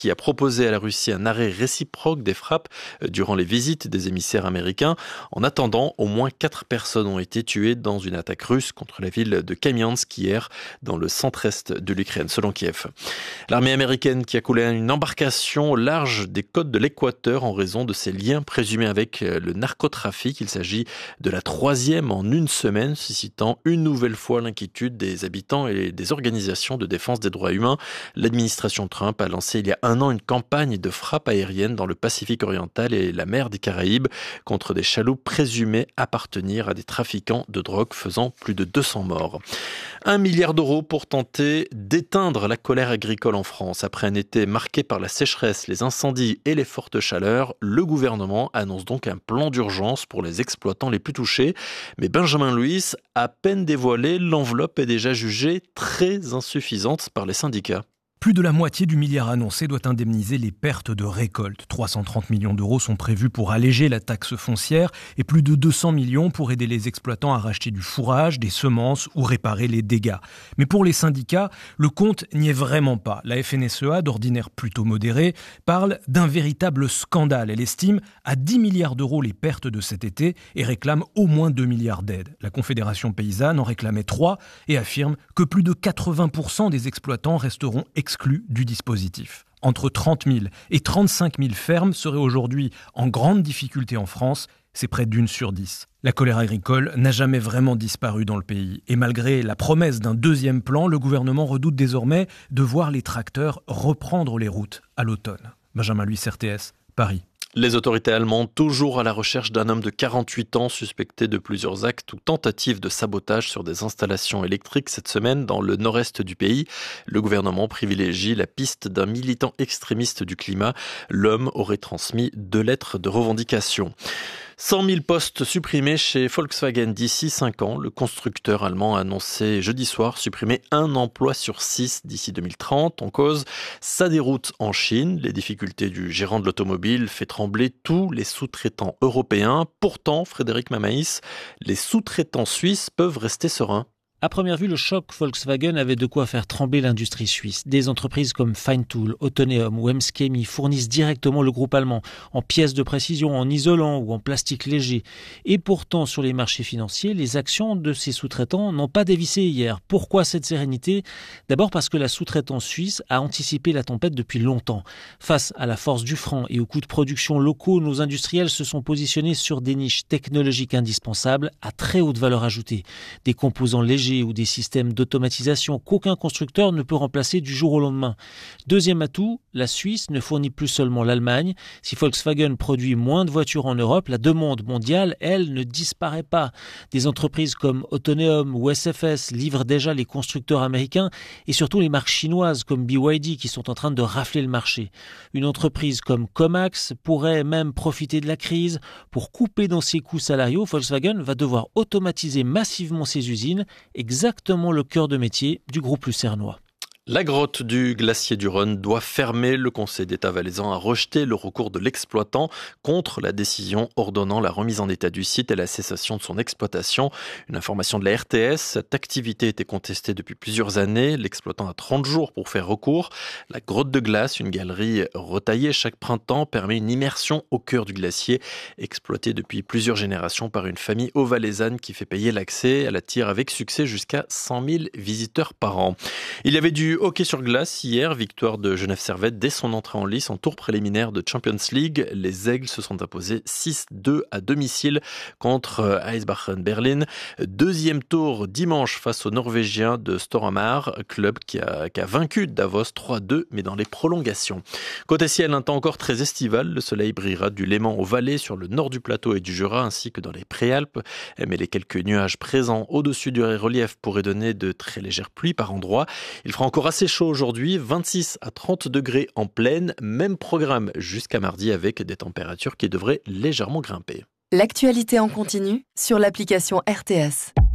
qui a proposé à la Russie un arrêt réciproque des frappes durant les visites des émissaires américains. En attendant, au moins 4 personnes ont été tuées dans une attaque russe contre la ville de Kamiansk hier, dans le centre-est de l'Ukraine, selon Kiev. L'armée américaine qui a coulé une embarcation au large des côtes de l'Équateur en raison de ses liens présumés avec le narcotrafic. Il s'agit de la 3e en une semaine, suscitant une nouvelle fois l'inquiétude des habitants et des organisations de défense des droits humains. L'administration Trump a lancé il y a un an une campagne de frappe aérienne dans le Pacifique oriental et la mer des Caraïbes contre des chaloupes présumées appartenir à des trafiquants de drogue, faisant plus de 200 morts. 1 milliard d'euros pour tenter d'éteindre la colère agricole en France. Après un été marqué par la sécheresse, les incendies et les fortes chaleurs, le gouvernement annonce donc un plan d'urgence pour les exploitants les plus touchés. Mais Benjamin Louis, à peine dévoilé, l'enveloppe est déjà jugée très insuffisante par les syndicats. Plus de la moitié du milliard annoncé doit indemniser les pertes de récolte. 330 millions d'euros sont prévus pour alléger la taxe foncière et plus de 200 millions pour aider les exploitants à racheter du fourrage, des semences ou réparer les dégâts. Mais pour les syndicats, le compte n'y est vraiment pas. La FNSEA, d'ordinaire plutôt modérée, parle d'un véritable scandale. Elle estime à 10 milliards d'euros les pertes de cet été et réclame au moins 2 milliards d'aides. La Confédération paysanne en réclamait 3 et affirme que plus de 80% des exploitants resteront exclus du dispositif. Entre 30 000 et 35 000 fermes seraient aujourd'hui en grande difficulté en France. C'est près d'1 sur 10. La colère agricole n'a jamais vraiment disparu dans le pays. Et malgré la promesse d'un deuxième plan, le gouvernement redoute désormais de voir les tracteurs reprendre les routes à l'automne. Benjamin Louis, RTS, Paris. Les autorités allemandes, toujours à la recherche d'un homme de 48 ans suspecté de plusieurs actes ou tentatives de sabotage sur des installations électriques cette semaine dans le nord-est du pays. Le gouvernement privilégie la piste d'un militant extrémiste du climat. L'homme aurait transmis 2 lettres de revendication. 100 000 postes supprimés chez Volkswagen d'ici 5 ans. Le constructeur allemand a annoncé jeudi soir supprimer 1 emploi sur 6 d'ici 2030. En cause, sa déroute en Chine. Les difficultés du gérant de l'automobile fait trembler tous les sous-traitants européens. Pourtant, Frédéric Mamaïs, les sous-traitants suisses peuvent rester sereins. À première vue, le choc Volkswagen avait de quoi faire trembler l'industrie suisse. Des entreprises comme Feintool, Autoneum ou Emskemi fournissent directement le groupe allemand en pièces de précision, en isolant ou en plastique léger. Et pourtant, sur les marchés financiers, les actions de ces sous-traitants n'ont pas dévissé hier. Pourquoi cette sérénité ? D'abord parce que la sous-traitance suisse a anticipé la tempête depuis longtemps. Face à la force du franc et aux coûts de production locaux, nos industriels se sont positionnés sur des niches technologiques indispensables à très haute valeur ajoutée. Des composants légers ou des systèmes d'automatisation qu'aucun constructeur ne peut remplacer du jour au lendemain. Deuxième atout, la Suisse ne fournit plus seulement l'Allemagne. Si Volkswagen produit moins de voitures en Europe, la demande mondiale, elle, ne disparaît pas. Des entreprises comme Autoneum ou SFS livrent déjà les constructeurs américains et surtout les marques chinoises comme BYD qui sont en train de rafler le marché. Une entreprise comme Comax pourrait même profiter de la crise. Pour couper dans ses coûts salariaux, Volkswagen va devoir automatiser massivement ses usines, exactement le cœur de métier du groupe lucernois. La grotte du glacier du Rhône doit fermer. Le Conseil d'État valaisan a rejeté le recours de l'exploitant contre la décision ordonnant la remise en état du site et la cessation de son exploitation. Une information de la RTS, cette activité était contestée depuis plusieurs années. L'exploitant a 30 jours pour faire recours. La grotte de glace, une galerie retaillée chaque printemps, permet une immersion au cœur du glacier, exploitée depuis plusieurs générations par une famille haut-valaisanne qui fait payer l'accès. Elle attire avec succès jusqu'à 100 000 visiteurs par an. Il y avait du hockey sur glace hier, victoire de Genève Servette dès son entrée en lice en tour préliminaire de Champions League. Les Aigles se sont imposés 6-2 à domicile contre Eisbären Berlin. Deuxième tour dimanche face aux Norvégiens de Storhamar, club qui a vaincu Davos 3-2 mais dans les prolongations. Côté ciel, un temps encore très estival. Le soleil brillera du Léman au Valais sur le nord du plateau et du Jura ainsi que dans les Préalpes. Mais les quelques nuages présents au-dessus du relief pourraient donner de très légères pluies par endroits. Il fera encore assez chaud aujourd'hui, 26 à 30 degrés en plaine, même programme jusqu'à mardi avec des températures qui devraient légèrement grimper. L'actualité en continu sur l'application RTS.